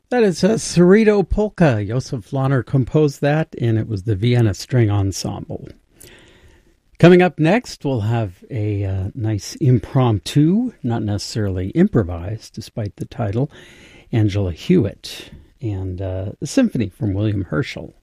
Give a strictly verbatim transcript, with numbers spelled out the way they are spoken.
That is a Cerrito polka. Josef Lahner composed that, and it was the Vienna String Ensemble. Coming up next, we'll have a uh, nice impromptu, not necessarily improvised, despite the title, Angela Hewitt, and uh, a symphony from William Herschel.